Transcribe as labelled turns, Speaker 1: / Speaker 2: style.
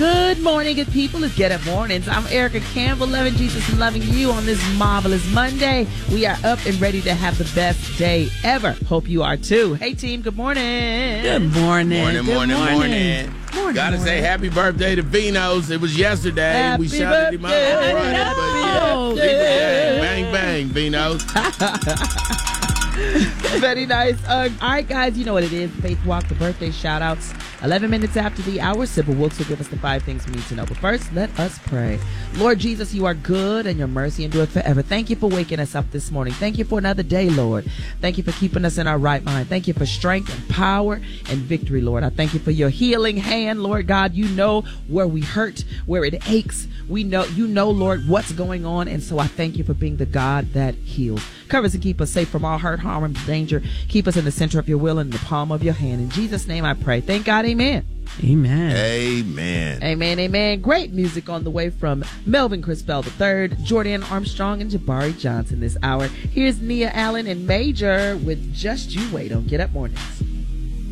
Speaker 1: Good morning, good people. It's Get Up Mornings. I'm Erica Campbell, loving Jesus and loving you on this marvelous Monday. We are up and ready to have the best day ever. Hope you are too. Hey, team, good morning.
Speaker 2: Good morning.
Speaker 3: Morning. Gotta say happy birthday to Vinos. It was yesterday.
Speaker 1: Happy
Speaker 3: we shouted him out and running, but yeah, bang, bang, Vinos.
Speaker 1: Very nice. All right, guys, you know what it is. Faith Walk, the birthday shout-outs. 11 minutes after the hour, Sybil Wilkes will give us the 5 things we need to know. But first, let us pray. Lord Jesus, you are good and your mercy endureth forever. Thank you for waking us up this morning. Thank you for another day, Lord. Thank you for keeping us in our right mind. Thank you for strength and power and victory, Lord. I thank you for your healing hand, Lord God. You know where we hurt, where it aches. You know, Lord, what's going on. And so I thank you for being the God that heals. Cover us and keep us safe from all hurt, harm, and danger. Keep us in the center of your will and in the palm of your hand. In Jesus' name I pray. Thank God. Amen.
Speaker 2: Amen.
Speaker 3: Amen.
Speaker 1: Amen. Amen. Great music on the way from Melvin Crispell III, Jordan Armstrong, and Jabari Johnson this hour. Here's Nia Allen and Major with Just You Wait on Get Up Mornings.